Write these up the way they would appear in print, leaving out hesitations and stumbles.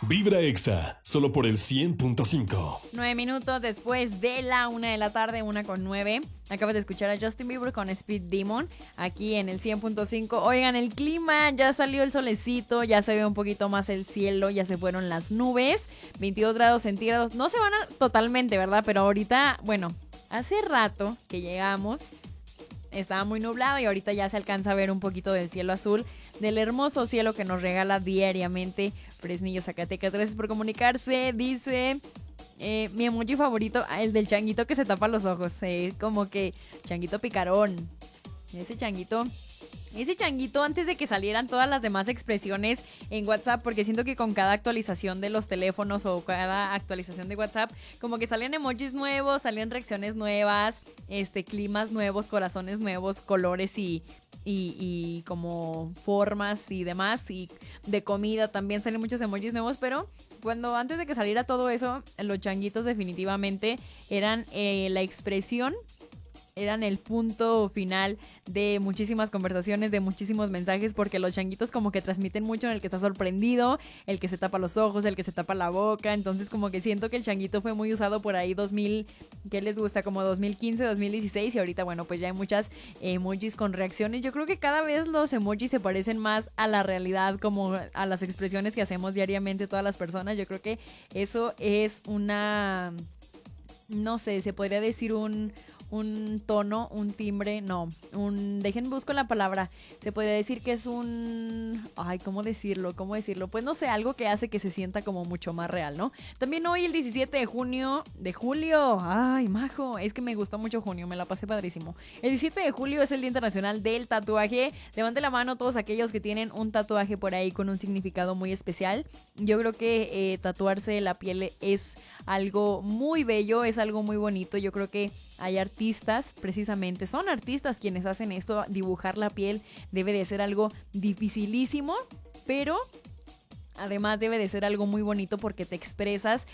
Vibra Exa, solo por el 100.5. 9 minutos después de la 1 de la tarde, 1:09. Acabas de escuchar a Justin Bieber con Speed Demon aquí en el 100.5. Oigan, el clima, ya salió el solecito, ya se ve un poquito más el cielo, ya se fueron las nubes. 22 grados centígrados, no se van totalmente, ¿verdad? Pero ahorita, bueno, hace rato que llegamos. Estaba muy nublado y ahorita ya se alcanza a ver un poquito del cielo azul, del hermoso cielo que nos regala diariamente Fresnillo, Zacatecas. Gracias por comunicarse. Dice mi emoji favorito, el del changuito que se tapa los ojos. Como que changuito picarón. Ese changuito antes de que salieran todas las demás expresiones en WhatsApp, porque siento que con cada actualización de los teléfonos o cada actualización de WhatsApp, como que salían emojis nuevos, salían reacciones nuevas, climas nuevos, corazones nuevos, colores y como formas y demás, y de comida también salen muchos emojis nuevos, pero antes de que saliera todo eso, los changuitos definitivamente eran la expresión, eran el punto final de muchísimas conversaciones, de muchísimos mensajes, porque los changuitos como que transmiten mucho en el que está sorprendido, el que se tapa los ojos, el que se tapa la boca. Entonces como que siento que el changuito fue muy usado por ahí 2000, ¿qué les gusta? Como 2015, 2016, y ahorita bueno, pues ya hay muchas emojis con reacciones. Yo creo que cada vez los emojis se parecen más a la realidad, como a las expresiones que hacemos diariamente todas las personas. Yo creo que eso es no sé, se podría decir un tono, un timbre, no, dejen busco la palabra, se podría decir que es ¿cómo decirlo? Pues no sé, algo que hace que se sienta como mucho más real, ¿no? También hoy el 17 de julio, ay, majo, es que me gustó mucho junio, me la pasé padrísimo. El 17 de julio es el Día Internacional del Tatuaje. Levante la mano todos aquellos que tienen un tatuaje por ahí con un significado muy especial. Yo creo que tatuarse la piel es algo muy bello, es algo muy bonito. Yo creo que hay artistas, precisamente, son artistas quienes hacen esto. Dibujar la piel debe de ser algo dificilísimo, pero además debe de ser algo muy bonito porque te expresas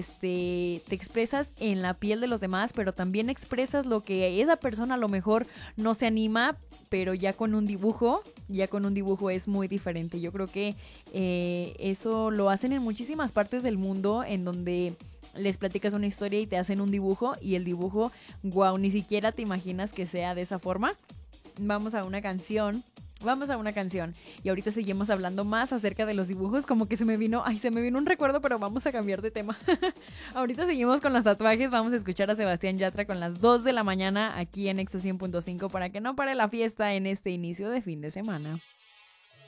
en la piel de los demás, pero también expresas lo que esa persona a lo mejor no se anima, pero ya con un dibujo es muy diferente. Yo creo que eso lo hacen en muchísimas partes del mundo, en donde les platicas una historia y te hacen un dibujo, y el dibujo, wow, ni siquiera te imaginas que sea de esa forma. Vamos a una canción y ahorita seguimos hablando más acerca de los dibujos. Como que se me vino un recuerdo, pero vamos a cambiar de tema. Ahorita seguimos con los tatuajes. Vamos a escuchar a Sebastián Yatra con las 2 de la mañana aquí en Exa 100.5 para que no pare la fiesta en este inicio de fin de semana.